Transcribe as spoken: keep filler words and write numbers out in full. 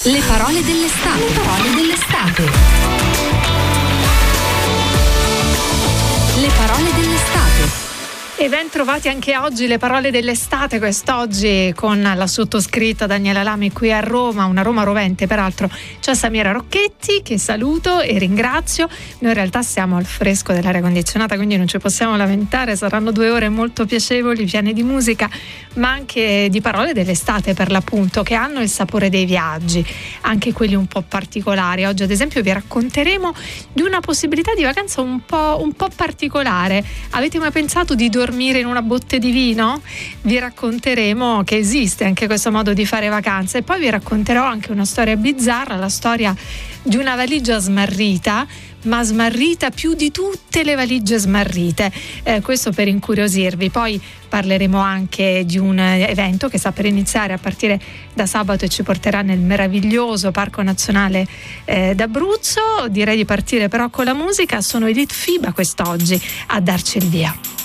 Le parole dell'estate. Le parole dell'estate. Le parole dell'estate. E ben trovati anche oggi le parole dell'estate, quest'oggi con la sottoscritta Daniela Lamy qui a Roma, una Roma rovente peraltro. C'è Samira Rocchetti che saluto e ringrazio. Noi in realtà siamo al fresco dell'aria condizionata, quindi non ci possiamo lamentare, saranno due ore molto piacevoli, piene di musica ma anche di parole dell'estate per l'appunto, che hanno il sapore dei viaggi, anche quelli un po' particolari. Oggi ad esempio vi racconteremo di una possibilità di vacanza un po', un po' particolare. Avete mai pensato di dormire dormire in una botte di vino? Vi racconteremo che esiste anche questo modo di fare vacanze, e poi vi racconterò anche una storia bizzarra, la storia di una valigia smarrita, ma smarrita più di tutte le valigie smarrite, eh, questo per incuriosirvi. Poi parleremo anche di un evento che sta per iniziare a partire da sabato e ci porterà nel meraviglioso Parco Nazionale eh, d'Abruzzo. Direi di partire però con la musica, sono Edith Fiba quest'oggi a darci il via.